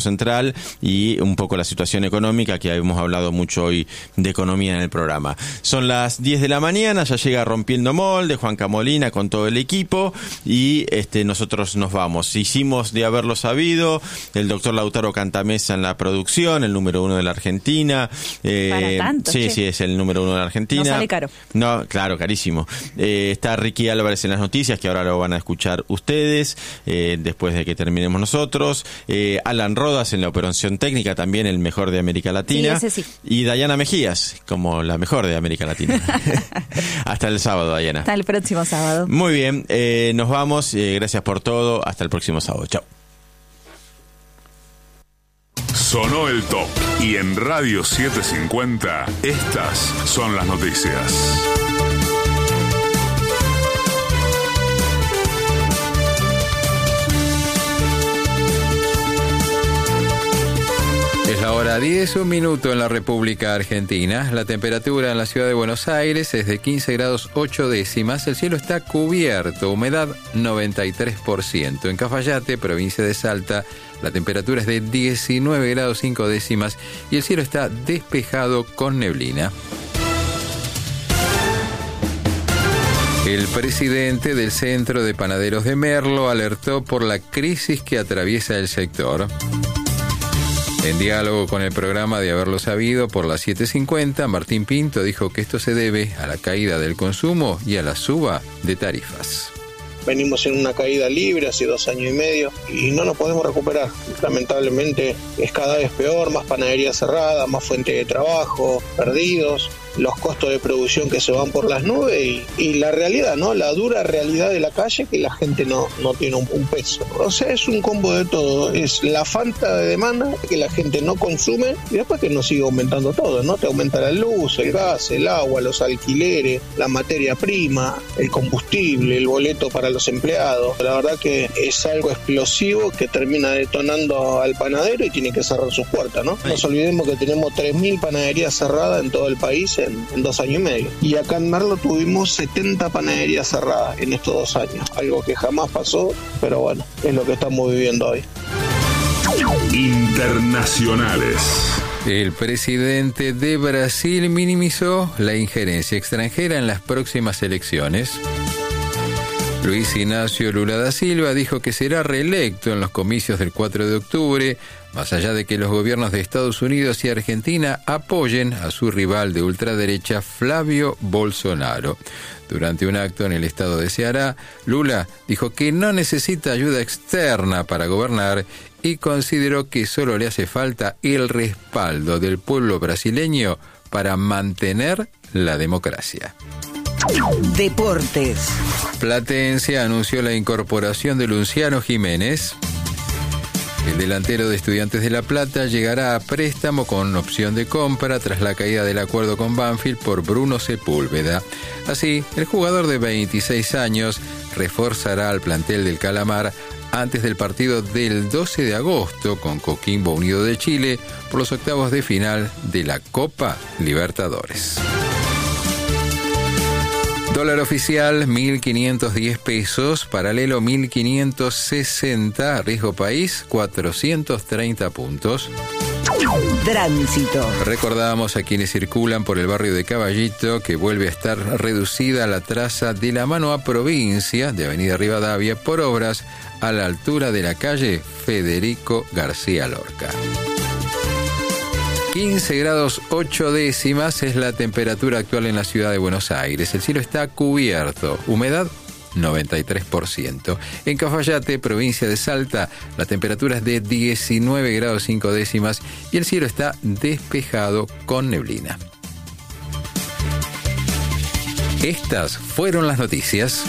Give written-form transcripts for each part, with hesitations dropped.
Central y un poco la situación económica, que hemos hablado mucho hoy de economía en el programa. Son las 10 de la mañana, ya llega Rompiendo Molde, Juanca Molina con todo el equipo y nosotros nos vamos. Hicimos de haberlo sabido, el doctor Lautaro Cantamesa en la producción, el número 1 de la Argentina. Para tanto, sí, es el número 1 de la Argentina. No sale caro. No, claro, carísimo. Está Ricky Álvarez en las noticias, que ahora lo van a escuchar ustedes, después de que terminemos nosotros. Alan Rodas en la operación técnica, también el mejor de América Latina. Sí, ese sí. Y Dayana Mejías, como la mejor de América Latina. Hasta el sábado, Dayana. Hasta el próximo sábado. Muy bien, nos vamos. Gracias por todo. Hasta el próximo sábado. Chao. Sonó el top y en Radio 750 estas son las noticias. Es la hora 10, 1 minuto en la República Argentina. La temperatura en la ciudad de Buenos Aires es de 15 grados 8 décimas. El cielo está cubierto, humedad 93%. En Cafayate, provincia de Salta, la temperatura es de 19 grados 5 décimas y el cielo está despejado con neblina. El presidente del Centro de Panaderos de Merlo alertó por la crisis que atraviesa el sector. En diálogo con el programa de Haberlo Sabido por las 7:50, Martín Pinto dijo que esto se debe a la caída del consumo y a la suba de tarifas. Venimos en una caída libre hace 2 años y medio y no nos podemos recuperar. Lamentablemente es cada vez peor, más panadería cerrada, más fuente de trabajo, perdidos, los costos de producción que se van por las nubes y la realidad, ¿no? La dura realidad de la calle, que la gente no tiene un peso. O sea, es un combo de todo. Es la falta de demanda, que la gente no consume y después que nos sigue aumentando todo, ¿no? Te aumenta la luz, el gas, el agua, los alquileres, la materia prima, el combustible, el boleto para los empleados. La verdad que es algo explosivo que termina detonando al panadero y tiene que cerrar sus puertas, ¿no? No nos olvidemos que tenemos 3.000 panaderías cerradas en todo el país en 2 años y medio. Y acá en Merlo tuvimos 70 panaderías cerradas en estos 2 años. Algo que jamás pasó, pero bueno, es lo que estamos viviendo hoy. Internacionales. El presidente de Brasil minimizó la injerencia extranjera en las próximas elecciones. Luis Ignacio Lula da Silva dijo que será reelecto en los comicios del 4 de octubre, más allá de que los gobiernos de Estados Unidos y Argentina apoyen a su rival de ultraderecha Flavio Bolsonaro. Durante un acto en el estado de Ceará, Lula dijo que no necesita ayuda externa para gobernar y consideró que solo le hace falta el respaldo del pueblo brasileño para mantener la democracia. Deportes. Platense anunció la incorporación de Luciano Jiménez. El delantero de Estudiantes de La Plata llegará a préstamo con opción de compra tras la caída del acuerdo con Banfield por Bruno Sepúlveda. Así, el jugador de 26 años reforzará al plantel del Calamar antes del partido del 12 de agosto con Coquimbo Unido de Chile por los octavos de final de la Copa Libertadores. Dólar oficial 1.510 pesos, paralelo 1.560, riesgo país 430 puntos. Tránsito. Recordamos a quienes circulan por el barrio de Caballito que vuelve a estar reducida la traza de la mano a Provincia de Avenida Rivadavia por obras a la altura de la calle Federico García Lorca. 15 grados 8 décimas es la temperatura actual en la ciudad de Buenos Aires. El cielo está cubierto, humedad 93%. En Cafayate, provincia de Salta, la temperatura es de 19 grados 5 décimas y el cielo está despejado con neblina. Estas fueron las noticias.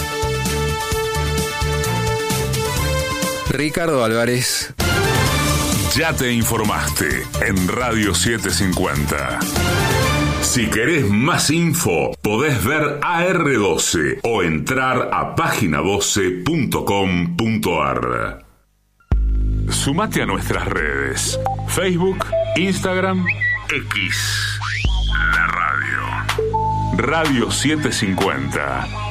Ricardo Álvarez. Ya te informaste en Radio 750. Si querés más info, podés ver AR12 o entrar a página12.com.ar. Sumate a nuestras redes: Facebook, Instagram, X. La radio. Radio 750.